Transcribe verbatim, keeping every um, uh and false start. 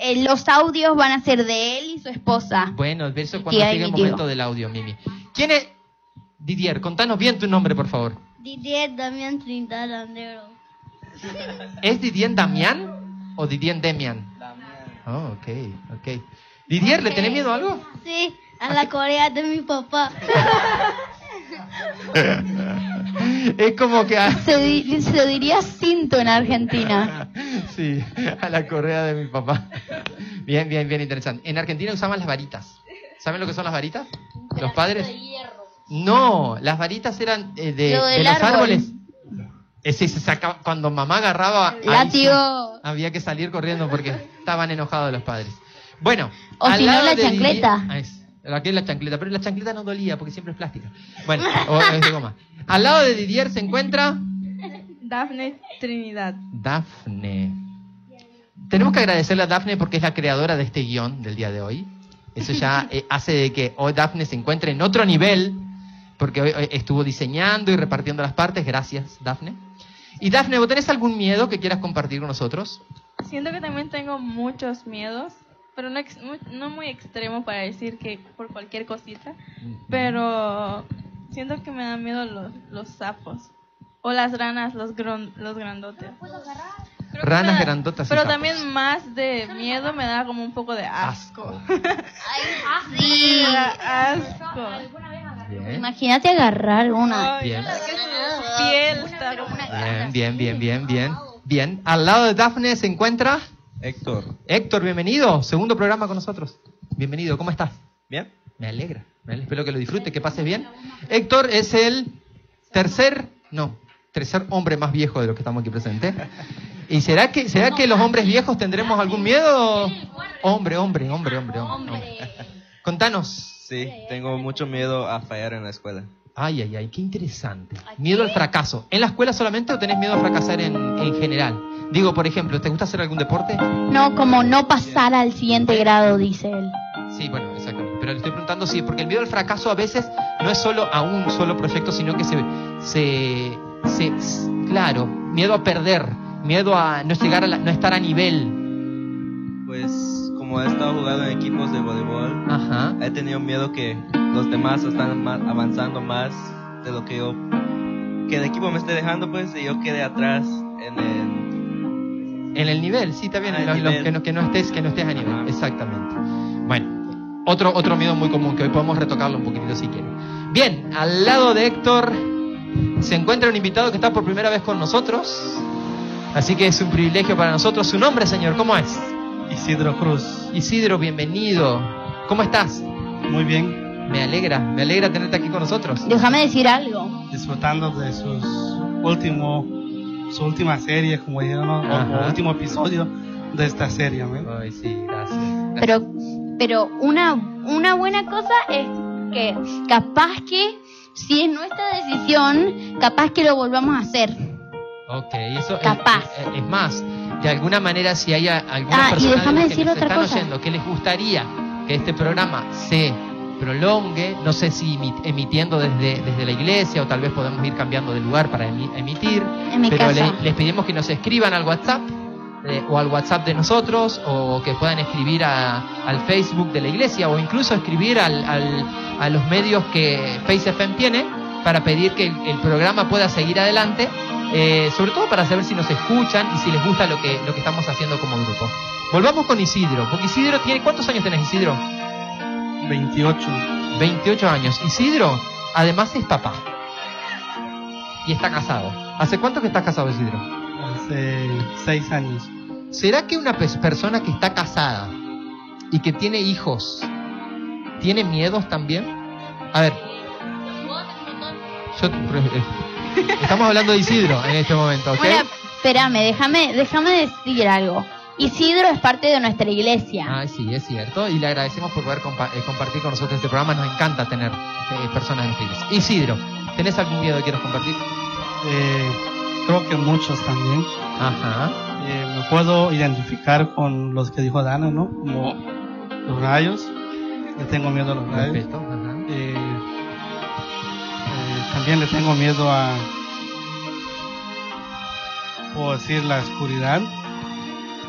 eh, los audios van a ser de él y su esposa. Bueno, eso cuando llegue el momento del audio, Mimi. ¿Quién es? Didier, contanos bien tu nombre, por favor. Didier Damián Trinidad Landero. ¿Es Didier Damián o Didier Demian? Damián. Oh, ok, ok. Didier, ¿le tenés miedo a algo? Sí, a la Corea de mi papá. Es como que... A... Se, di se diría cinto en Argentina. Sí, a la correa de mi papá. Bien, bien, bien interesante. En Argentina usaban las varitas. ¿Saben lo que son las varitas? Los padres... No, las varitas eran eh, de, de los árbol. árboles. Ese se sacaba, cuando mamá agarraba... Látigo. Sí, había que salir corriendo porque estaban enojados los padres. Bueno. O si no, la chancleta. Aquí es la chancleta, pero la chancleta no dolía porque siempre es plástica. Bueno, o es de goma. Al lado de Didier se encuentra... Dafne Trinidad. Dafne. Tenemos que agradecerle a Dafne porque es la creadora de este guión del día de hoy. Eso ya eh, hace de que hoy Dafne se encuentre en otro nivel, porque hoy, hoy estuvo diseñando y repartiendo las partes. Gracias, Dafne. Y Dafne, ¿vos tenés algún miedo que quieras compartir con nosotros? Siento que también tengo muchos miedos, pero no, ex, no muy extremo para decir que por cualquier cosita, pero siento que me dan miedo los, los sapos o las ranas, los, gron, los grandotes. Creo Ranas da, grandotas. Pero y también sapos. Más de miedo me da como un poco de asco. Asco. Ay, sí. Asco. Bien. Imagínate agarrar una. Ay, Bien. que su piel está como una... Bien, bien, bien, bien, bien. Bien. Al lado de Dafne se encuentra... Héctor. Héctor, bienvenido. Segundo programa con nosotros. Bienvenido. ¿Cómo estás? Bien. Me alegra. Me alegra. Espero que lo disfrutes, que pases bien. Héctor es el tercer... No, tercer hombre más viejo de los que estamos aquí presentes. ¿Y será que será que los hombres viejos tendremos algún miedo? Hombre, hombre, hombre, hombre, hombre. Contanos. Sí, tengo mucho miedo a fallar en la escuela. Ay, ay, ay, qué interesante. Miedo al fracaso. ¿En la escuela solamente o tenés miedo a fracasar en, en general? Digo, por ejemplo, ¿te gusta hacer algún deporte? No, como no pasar al siguiente grado, dice él. Sí, bueno, exactamente. Pero le estoy preguntando si, porque el miedo al fracaso a veces no es solo a un solo proyecto, sino que se, se, se claro, miedo a perder, miedo a no llegar a la, no estar a nivel. Pues como he estado jugando en equipos de voleibol, Ajá. he tenido miedo que los demás están más, avanzando más de lo que yo, que el equipo me esté dejando, pues, y yo quede atrás en el... En el nivel, sí, está bien, Ah, los, los, que, no, que, no estés, que no estés a nivel, Ajá. Exactamente. Bueno, otro, otro miedo muy común, que hoy podemos retocarlo un poquitito si quieren. Bien, al lado de Héctor se encuentra un invitado que está por primera vez con nosotros, así que es un privilegio para nosotros. ¿Su nombre, señor? ¿Cómo es? Isidro Cruz. Isidro, bienvenido. ¿Cómo estás? Muy bien. Me alegra, me alegra tenerte aquí con nosotros. Déjame decir algo. Disfrutando de sus último, su última serie, como dijeron, ¿no? o, o último episodio de esta serie. ¿no? Ay, sí, gracias. gracias. Pero, pero una, una buena cosa es que capaz que, si es nuestra decisión, capaz que lo volvamos a hacer. Ok, eso Capaz. Es, es, es más, de alguna manera, si hay alguna Ah, y persona déjame de los que decir nos otra están cosa. oyendo que les gustaría que este programa se prolongue, no sé si emitiendo desde, desde la iglesia o tal vez podemos ir cambiando de lugar para emitir, En mi pero casa. le, les pedimos que nos escriban al WhatsApp eh, o al WhatsApp de nosotros, o que puedan escribir a, al Facebook de la iglesia, o incluso escribir al, al, a los medios que Face F M tiene para pedir que el, el programa pueda seguir adelante, eh, sobre todo para saber si nos escuchan y si les gusta lo que, lo que estamos haciendo como grupo. Volvamos con Isidro, porque Isidro tiene... ¿Cuántos años tenés, Isidro? veintiocho. veintiocho años. Isidro, además, es papá. Y está casado. ¿Hace cuánto que estás casado, Isidro? Hace seis años. ¿Será que una pe- persona que está casada y que tiene hijos tiene miedos también? A ver. Yo, estamos hablando de Isidro en este momento, ¿ok? Bueno, espérame, déjame, déjame decir algo. Isidro es parte de nuestra iglesia. Ah, sí, es cierto. Y le agradecemos por poder compa- eh, compartir con nosotros este programa. Nos encanta tener eh, personas en nuestra iglesia. Isidro, ¿tenés algún miedo que quieras compartir? Eh, creo que muchos también. Ajá. Eh, me puedo identificar con los que dijo Dana, ¿no? Como los rayos. Le tengo miedo a los rayos. Respeto. Ajá. Eh, eh, también le tengo miedo a, puedo decir, la oscuridad.